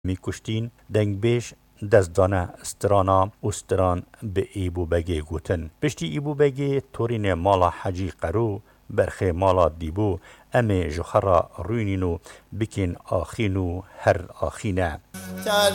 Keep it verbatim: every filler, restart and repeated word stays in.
میکشتین دنگ بیش دست دانه استرانا استران به ایبو بگی گوتن پشتی ایبو بگی تورین مالا حجی قرو برخی مالا دیبو امی جخرا روینینو بکن آخینو هر آخینه